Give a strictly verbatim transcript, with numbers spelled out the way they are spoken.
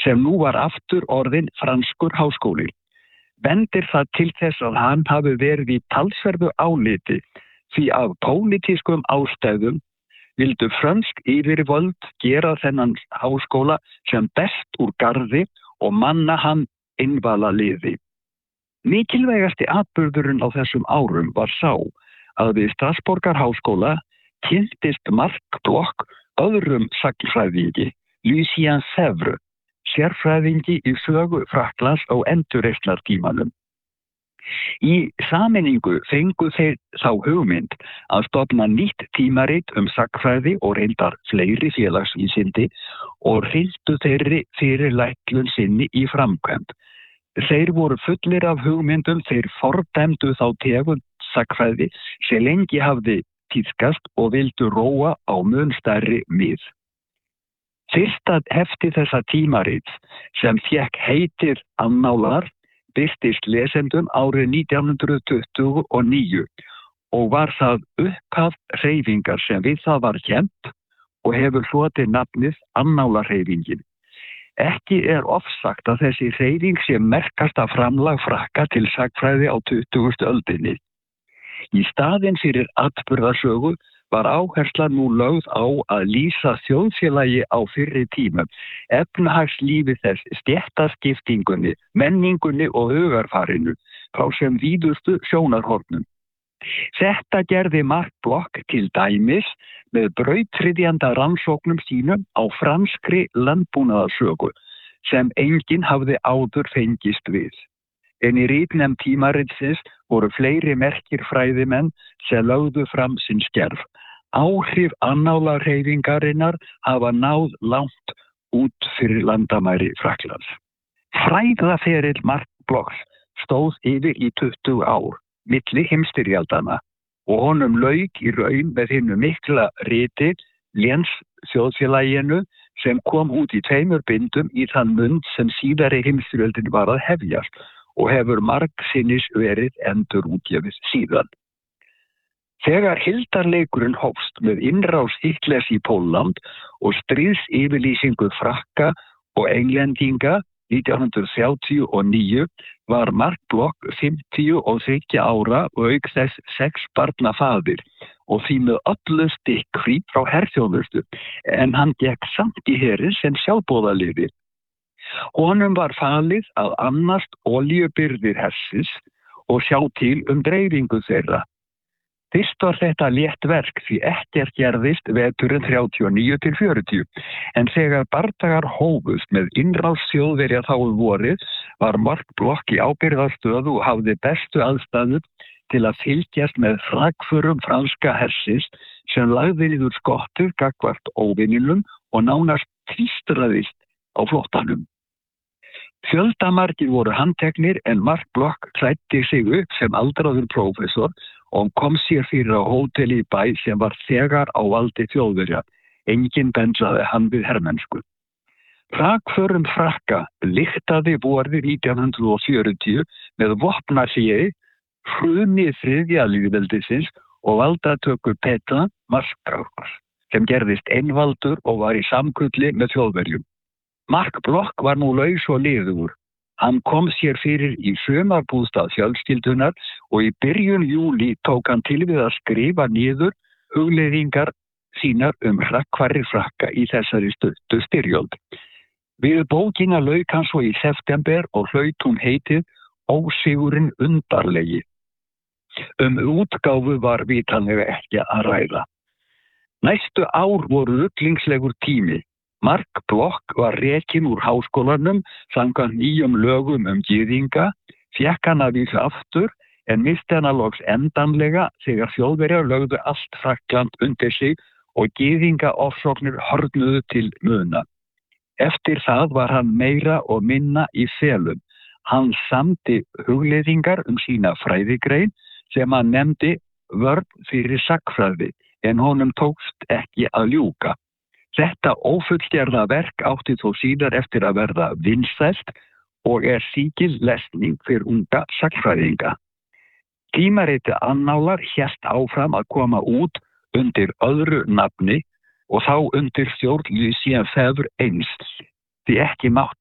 sem nú var aftur orðin franskur háskóli. Bendir það til þess að hann hafi verið í talsverðu áliti því af pólitískum ástæðum vildu frönsk yfirvöld gera þennan háskóla sem best úr garði og manna hann innvala liði. Mikilvægasti atburðurinn á þessum árum var sá að við Strasborgar háskóla kynntist Marc Bloch öðrum sagnfræðingi, Lucien Febvre, sérfræðingi í sögu Frakklands á endurreisnartímanum. Í sameiningu fengu þeir þá hugmynd að stofna nýtt tímarit um sagnfræði og reyndar fleiri félagsvísindi og hryldu þeirri fyrirlætlun sinni í framkvæmd. Þeir voru fullir af hugmyndum, þeir fordæmdu þá tegund sagnfræði sem lengi hafði tíðkast og vildu róa á mun stærri mið. Fyrsta hefti þessa tímarits sem fékk heitir Annálar birtist lesendum árið nítján hundruð tuttugu og níu og var það upphaf hreyfingar sem við það var kennt og hefur hlotið nafnið Annálarhreyfingin. Ekki er ofsagt að þessi hreyfing sé merkasta framlag Frakka til sagnfræði á tuttugustu öldinni. Í staðinn fyrir atburðarsögu var áhersla nú lögð á að lýsa þjóðfélagi á fyrri tímum, efnahagslífi þess, stéttaskiptingunni, menningunni og hugarfarinu frá sem víðustu sjónarhornum. Þetta gerði Marc Bloch til dæmis með brautryðjanda rannsóknum sínum á franskri landbúnaðarsögu sem enginn hafði áður fengist við. En í ritnefnd tímaritsins voru fleiri merkir fræðimenn sem lögðu fram sinn skerf. Áhrif Annálarhreyfingarinnar hafa náð langt út fyrir landamæri Frakklands. Fræðaferill Marc Blochs stóð yfir í tuttugu ár, milli heimsstyrjaldanna, og honum lauk í raun með hinu mikla riti Léns þjóðfélaginu sem kom út í tveimur bindum í þann mund sem síðari heimsstyrjöldin var að hefjast og hefur margsinnis verið endurútgefið síðan. Þegar hildarleikurinn hófst með innrás Hitlers í Pólland og stríðsyfirlýsingu Frakka og Englendinga nítján hundruð þrjátíu og níu var Marc Bloch fimmtíu og þriggja ára og auk þess sex barna faðir og því með öllu stikkfrí frá herþjónustu, en hann gekk samt í herinn sem sjálfboðaliði. Honum var falið að annast olíubirgðir hersins og sjá til um dreifingu þeirra. Fyrst var þetta létt verk því ekkert gerðist veturinn þrjátíu og níu til fjörutíu, en þegar bardagar hófust með innrás Þjóðverja þá um vorið var Marc Bloch í ábyrgðarstöðu og hafði bestu aðstæður til að fylgjast með frakförum franska hersins sem lagði niður skottur gagnvart óvininum og nánast tvístraðist á flottanum. Fjöldamargir voru handteknir en Marc Bloch klæddi sig upp sem aldraður prófessor og kom sér fyrir á hóteli í bæ sem var þegar á valdi Þjóðverja. Enginn bensaði hann við hermennsku. Frakförum Frakka lyktaði vorið nítján hundruð og fjörutíu með vopnahléi, hruni þriðja lýðveldisins og valdatöku Pétain Marskalls sem gerðist einvaldur og var í samkrulli með Þjóðverjum. Marc Bloch var nú laus og liðugur. Hann kom sér fyrir í sumarbústað fjölskyldunar og í byrjun júlí tók hann til við að skrifa niður hugleiðingar sínar um hrakkfarir Frakka í þessari stuttu styrjöld. Við bókina lauk hann svo í september og hlaut hún heitið Ósigurinn undarlegi. Um útgáfu var vitanlega ekki að ræða. Næstu ár voru rugglingslegur tími. Marc Bloch var rekinn úr háskólanum samkvæmt nýjum lögum um gyðinga, fékk hann að vísu aftur en misti hann að loks endanlega þegar Þjóðverjar lögðu allt Frakkland undir sig og gyðingaofsóknir hörðnuðu til muna. Eftir það var hann meira og minna í felum. Hann samdi hugleiðingar um sína fræðigrein sem hann nefndi vörn fyrir sagnfræði en honum tókst ekki að ljúka. Þetta ófullgerða verk átti þó síðar eftir að verða vinsælt og er síkil lesning fyrir unga sagnfræðinga. Tímaritið Annálar hélt áfram að koma út undir öðru nafni og þá undir stjórn Lucien Febvre eins, því ekki mátti